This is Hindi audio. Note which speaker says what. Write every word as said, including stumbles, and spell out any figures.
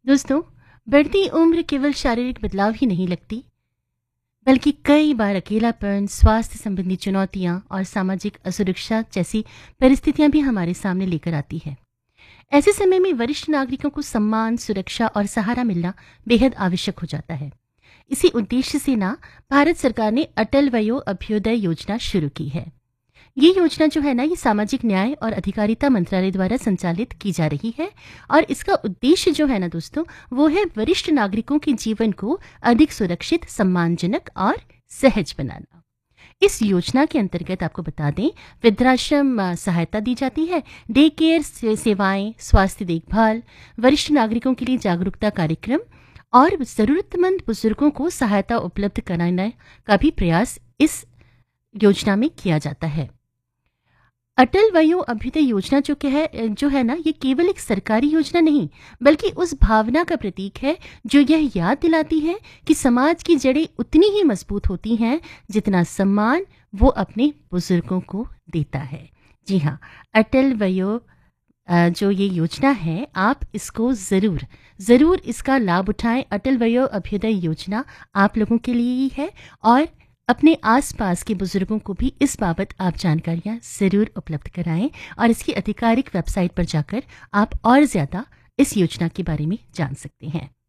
Speaker 1: दोस्तों, बढ़ती उम्र केवल शारीरिक बदलाव ही नहीं लगती, बल्कि कई बार अकेलापन, स्वास्थ्य संबंधी चुनौतियां और सामाजिक असुरक्षा जैसी परिस्थितियां भी हमारे सामने लेकर आती है। ऐसे समय में वरिष्ठ नागरिकों को सम्मान, सुरक्षा और सहारा मिलना बेहद आवश्यक हो जाता है। इसी उद्देश्य से ना भारत सरकार ने अटल वयो अभ्युदय योजना शुरू की है। ये योजना जो है ना, ये सामाजिक न्याय और अधिकारिता मंत्रालय द्वारा संचालित की जा रही है और इसका उद्देश्य जो है ना दोस्तों, वो है वरिष्ठ नागरिकों के जीवन को अधिक सुरक्षित, सम्मानजनक और सहज बनाना। इस योजना के अंतर्गत आपको बता दें, वृद्धाश्रम अ, सहायता दी जाती है, डे केयर से- सेवाएं, स्वास्थ्य देखभाल, वरिष्ठ नागरिकों के लिए जागरूकता कार्यक्रम और जरूरतमंद बुजुर्गों को सहायता उपलब्ध कराने का भी प्रयास इस योजना में किया जाता है। अटल वयो अभ्युदय योजना जो क्या है जो है ना, ये केवल एक सरकारी योजना नहीं, बल्कि उस भावना का प्रतीक है जो यह याद दिलाती है कि समाज की जड़ें उतनी ही मजबूत होती हैं जितना सम्मान वो अपने बुजुर्गों को देता है। जी हाँ, अटल वयो अ, जो ये योजना है, आप इसको ज़रूर ज़रूर इसका लाभ उठाएं। अटल वयो अभ्युदय योजना आप लोगों के लिए ही है और अपने आसपास के बुजुर्गों को भी इस बाबत आप जानकारियां ज़रूर उपलब्ध कराएं और इसकी आधिकारिक वेबसाइट पर जाकर आप और ज़्यादा इस योजना के बारे में जान सकते हैं।